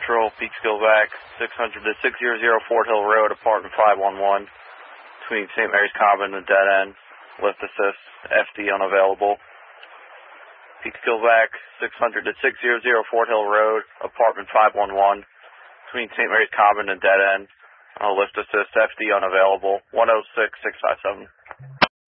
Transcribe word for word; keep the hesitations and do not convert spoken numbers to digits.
Patrol, Peekskillvac, six hundred to six hundred Fort Hill Road, apartment five one one, between Saint Mary's Common and Dead End. Lift assist, F D unavailable. Peekskillvac, six hundred to six hundred Fort Hill Road, apartment five one one, between Saint Mary's Common and Dead End. Uh, lift assist, F D unavailable. one oh six, six five seven.